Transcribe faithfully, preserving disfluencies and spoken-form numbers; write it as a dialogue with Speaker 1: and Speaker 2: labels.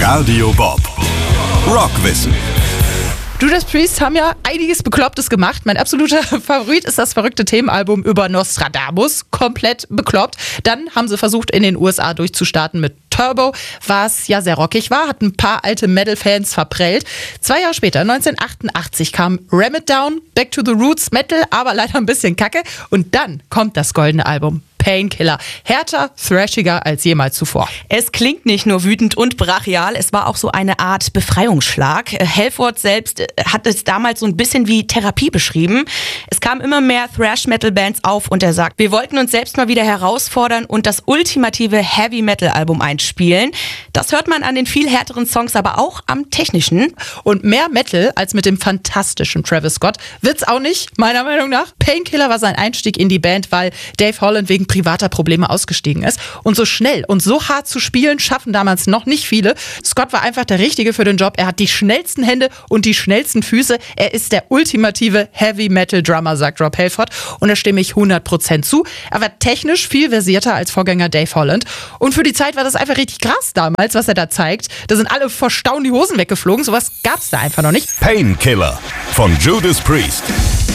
Speaker 1: Radio Bob. Rockwissen.
Speaker 2: Judas Priest haben ja einiges Beklopptes gemacht. Mein absoluter Favorit ist das verrückte Themenalbum über Nostradamus. Komplett bekloppt. Dann haben sie versucht, in den U S A durchzustarten mit Turbo, was ja sehr rockig war, hat ein paar alte Metal-Fans verprellt. Zwei Jahre später, neunzehnhundertachtundachtzig, kam Ram It Down, Back to the Roots, Metal, aber leider ein bisschen kacke. Und dann kommt das goldene Album. Painkiller. Härter, thrashiger als jemals zuvor.
Speaker 3: Es klingt nicht nur wütend und brachial, es war auch so eine Art Befreiungsschlag. Halford selbst hat es damals so ein bisschen wie Therapie beschrieben. Es kamen immer mehr Thrash-Metal-Bands auf und er sagt, wir wollten uns selbst mal wieder herausfordern und das ultimative Heavy-Metal-Album einspielen. Das hört man an den viel härteren Songs, aber auch am technischen.
Speaker 2: Und mehr Metal als mit dem fantastischen Travis Scott wird's auch nicht, meiner Meinung nach. Painkiller war sein Einstieg in die Band, weil Dave Holland wegen privater Probleme ausgestiegen ist. Und so schnell und so hart zu spielen, schaffen damals noch nicht viele. Scott war einfach der Richtige für den Job. Er hat die schnellsten Hände und die schnellsten Füße. Er ist der ultimative Heavy-Metal-Drummer, sagt Rob Halford. Und da stimme ich hundert Prozent zu. Er war technisch viel versierter als Vorgänger Dave Holland. Und für die Zeit war das einfach richtig krass damals, was er da zeigt. Da sind alle vor Staunen die Hosen weggeflogen. Sowas gab's da einfach noch nicht.
Speaker 1: Painkiller von Judas Priest.